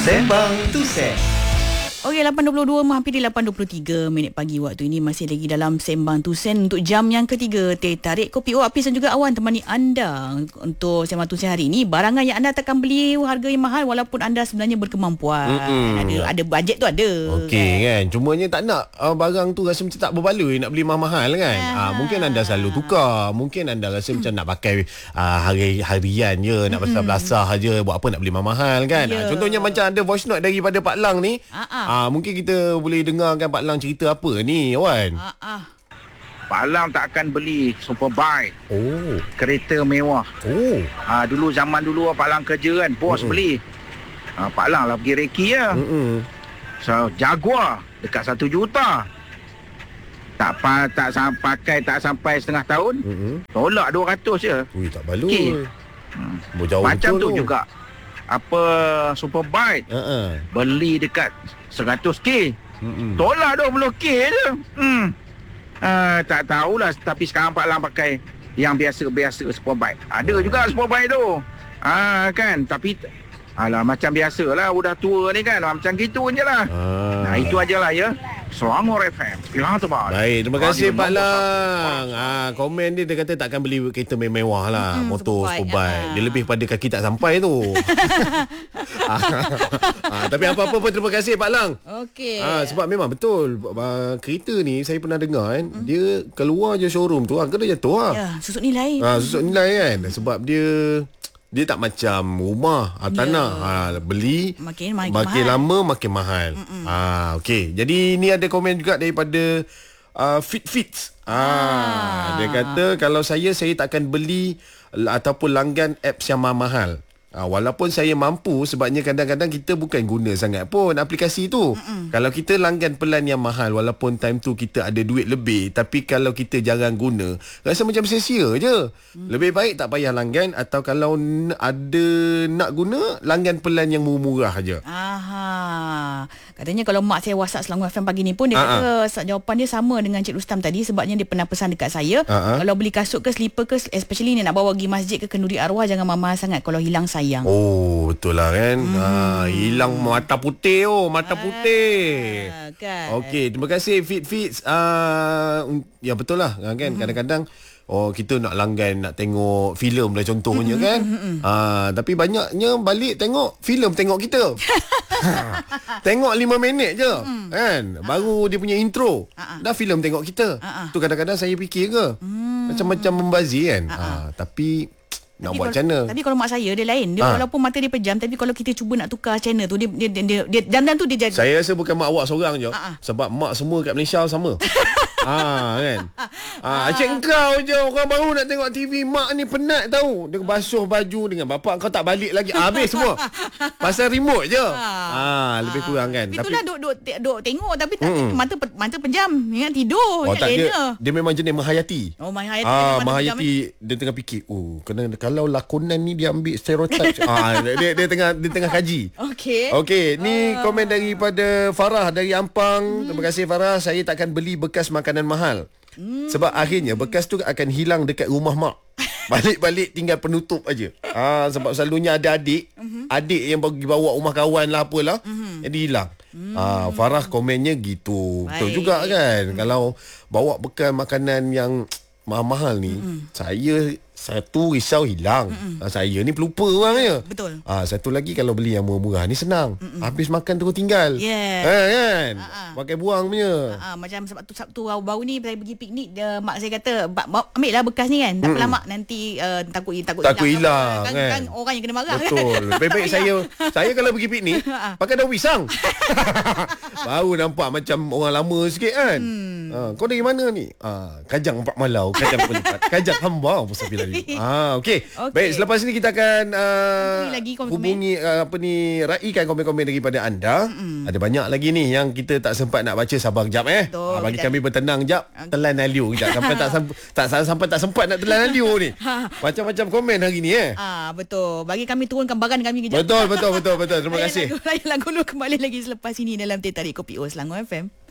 Sembang Tusen. Okey, 8.22 hampir di 8.23 minit pagi waktu ini. Masih lagi dalam Sembang Tusen untuk jam yang ketiga. Teh tarik kopi Apis dan juga Awan temani anda untuk Sembang Tusen hari ini. Barangan yang anda takkan beli harga yang mahal walaupun anda sebenarnya berkemampuan. Ada bajet tu ada. Okey kan. Cumanya tak nak barang tu rasa macam tak berbaloi nak beli mahal-mahal kan. Mungkin anda selalu tukar. Mungkin anda rasa macam nak pakai harian je, nak belasah je, buat apa nak beli mahal kan. Contohnya macam ada voice note daripada Pak Lang ni. Mungkin kita boleh dengarkan Pak Lang cerita apa ni, Wan? Pak Lang tak akan beli Superbike. Kereta mewah. Dulu zaman dulu Pak Lang kerja kan, bos beli. Pak Lang lah pergi reki je. So, Jaguar dekat 1 juta. Tak sampai setengah tahun. Tolak 200 je. Ui, tak baloi. Macam tu juga. Apa Superbike beli dekat 100k, tolak 20k je. Tak tahulah. Tapi sekarang Pak Lang pakai yang biasa-biasa Superbike. Ada juga Superbike tu, kan. Tapi macam biasalah, udah tua ni kan, macam gitu je lah. Itu ajalah ya. Selangor FM, Pilihan Terbaik. Baik, terima kasih Pak Lang. Komen dia kata takkan beli kereta mewah lah, motor Superbike. Dia lebih pada kaki tak sampai tu. Tapi apa-apa pun terima kasih Pak Lang. Okey. Sebab memang betul, kereta ni saya pernah dengar kan, dia keluar je showroom tu harga dia jatuh lah. Ya, susut nilai. Susut nilai kan. Sebab dia tak macam rumah, tanah. Beli makin lama makin mahal. Okey. Jadi ni ada komen juga daripada Fitfits. Dia kata kalau saya takkan beli ataupun langgan apps yang mahal. Walaupun saya mampu, sebabnya kadang-kadang kita bukan guna sangat pun aplikasi tu. Kalau kita langgan pelan yang mahal, walaupun time tu kita ada duit lebih, tapi kalau kita jarang guna, rasa macam sia-sia je. Lebih baik tak payah langgan, atau kalau ada nak guna, langgan pelan yang murah je. Katanya kalau mak saya WhatsApp Selangor FM pagi ni pun, dia kata jawapan dia sama dengan Cik Rustam tadi, sebabnya dia pernah pesan dekat saya, kalau beli kasut ke slipper ke, especially ni nak bawa pergi masjid ke kenduri arwah, jangan mahal sangat, kalau hilang sayang. Betul lah kan. Hilang mata putih. Mata putih kan. Okey, terima kasih Fitfits. Ya betul lah kan. Kadang-kadang kita nak langgan, nak tengok filem lah contohnya kan. Tapi banyaknya balik tengok filem, tengok kita. Tengok 5 minit je kan, baru dia punya intro dah filem tengok kita. Tu kadang-kadang saya fikir ke macam-macam membazir kan. Tapi nak buat macam mana? Tapi kalau mak saya dia lain. Dia walaupun mata dia pejam, tapi kalau kita cuba nak tukar channel tu, dia dandan tu dia jadi. Saya rasa bukan mak awak seorang je. Sebab mak semua kat Malaysia sama. Kan. Cik kau je orang baru nak tengok TV. Mak ni penat tahu. Dia basuh baju dengan bapak kau tak balik lagi. Habis semua. Pasal remote je. Lebih kurang kan. Itulah duk tengok tapi tak mata pejam. Ingat tidur. Dia memang jenis menghayati. Menghayati. Dia tengah fikir, kalau lakonan ni dia ambil stereotype. Dia tengah kaji. Okey, ni komen daripada Farah dari Ampang. Terima kasih Farah. Saya takkan beli bekas makanan mahal. Sebab akhirnya bekas tu akan hilang dekat rumah mak. Balik-balik tinggal penutup aja. Sebab selalunya ada adik yang bagi bawa rumah kawan lah apalah, jadi hilang. Farah komennya gitu. Betul juga kan. Kalau bawa bekal makanan yang mahal-mahal ni, saya satu risau hilang. Saya ni pelupa orang je. Betul. Satu lagi kalau beli yang murah-murah ni senang. Habis makan terus tinggal. Kan? Pakai buang punya. Macam Sabtu baru ni saya pergi piknik, mak saya kata ambil lah bekas ni kan. Tak apalah mak, nanti takut hilang kan. Orang yang kena marah. Betul. Baik-baik saya kalau pergi piknik pakai daun pisang. Baru nampak macam orang lama sikit kan. Kau dari mana ni? Kajang 4 Malau, Kajang Pelipat, Kajang Hamba Musafir lagi. Okey. Baik, selepas ini kita akan hubungi raikan komen-komen daripada anda. Ada banyak lagi ni yang kita tak sempat nak baca. Sabar kejap bagi kami bertenang kejap. Telan Alio kejap sampai tak sempat nak telan Alio ni. Macam-macam komen hari ni betul. Bagi kami turunkan baran kami kejap. Betul. Terima kasih. Lagu kembali lagi selepas ini dalam Teh Tarik Kopi Selangor FM.